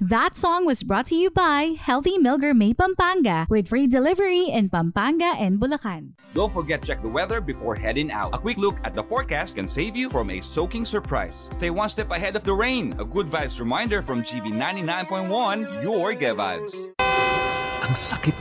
That song was brought to you by Healthy Milker May Pampanga with free delivery in Pampanga and Bulacan. Don't forget to check the weather before heading out. A quick look at the forecast can save you from a soaking surprise. Stay one step ahead of the rain. A good vibes reminder from GB 99.1, your Good Vibes. Ang sakit